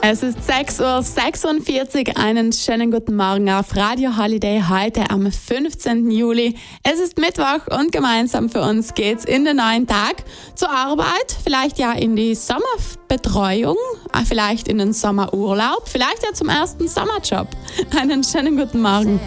Es ist 6:46 Uhr. Einen schönen guten Morgen auf Radio Holiday heute am 15. Juli. Es ist Mittwoch und gemeinsam für uns geht's in den neuen Tag zur Arbeit, vielleicht ja in die Sommerbetreuung, vielleicht in den Sommerurlaub, vielleicht ja zum ersten Sommerjob. Einen schönen guten Morgen.